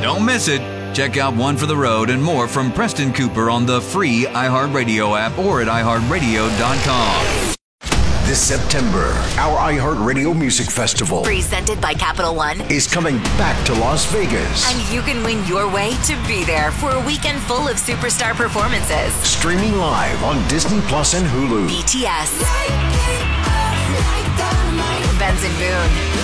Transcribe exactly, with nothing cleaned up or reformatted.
Don't miss it. Check out One for the Road and more from Preston Cooper on the free iHeartRadio app or at i heart radio dot com. This September, our iHeartRadio Music Festival, presented by Capital One, is coming back to Las Vegas. And you can win your way to be there for a weekend full of superstar performances. Streaming live on Disney Plus and Hulu. B T S, Benson Boone,